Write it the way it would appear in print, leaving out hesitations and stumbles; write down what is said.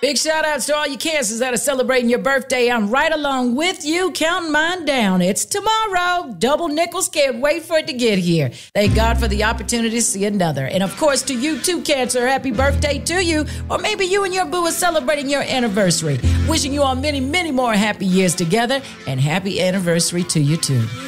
Big shout outs to all you cancers that are celebrating your birthday. I'm right along with you, counting mine down. It's tomorrow. Double nickels, can't wait for it to get here. Thank God for the opportunity to see another. And of course, to you too, Cancer, happy birthday to you. Or maybe you and your boo are celebrating your anniversary. Wishing you all many, many more happy years together. And happy anniversary to you too.